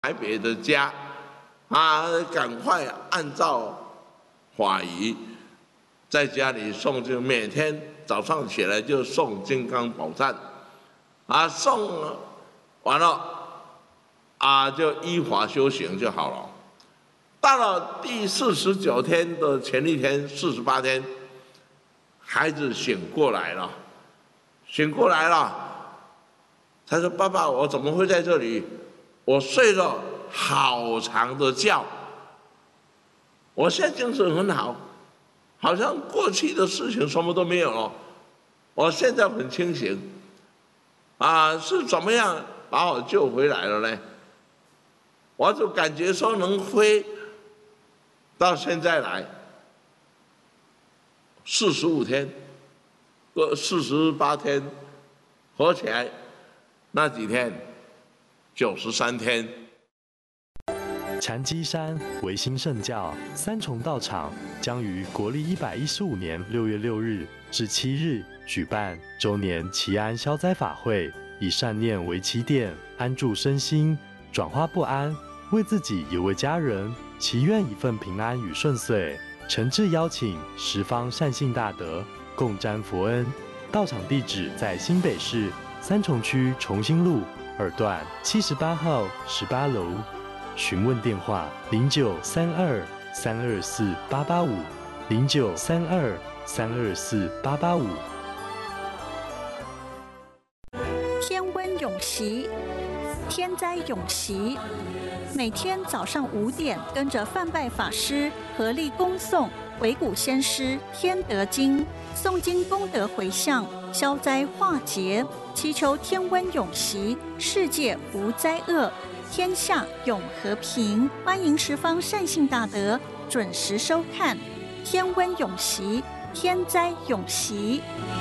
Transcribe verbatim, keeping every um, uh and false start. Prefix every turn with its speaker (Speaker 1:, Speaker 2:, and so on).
Speaker 1: 台北的家，啊，赶快按照法仪，在家里诵经，每天早上起来就诵《金刚宝忏》，啊，诵完了，啊，就依法修行就好了。到了第四十九天的前一天，四十八天，孩子醒过来了，醒过来了，他说：“爸爸，我怎么会在这里？我睡了好长的觉，我现在精神很好，好像过去的事情什么都没有了，我现在很清醒。啊，是怎么样把我救回来了呢？我就感觉说能飞到现在来，四十五天，呃，四十八天，合起来那几天，九十三天。”
Speaker 2: 禅机山维新圣教三重道场将于国历一百一十五年六月六日至七日举办周年祈安消灾法会，以善念为起点，安住身心，转化不安，为自己也为家人祈愿一份平安与顺遂。诚挚邀请十方善信大德共沾佛恩。道场地址在新北市三重区重新路二段七十八号十八楼。询问电话：零九三二三二四八八五，零九三二三二四八八五。
Speaker 3: 天温永习，天灾永习。每天早上五点，跟着范拜法师合力恭诵维古先师天德经，诵经功德回向，消灾化劫，祈求天温永习，世界无灾厄，天下永和平。欢迎十方善信大德准时收看《天温永习》，天灾永习。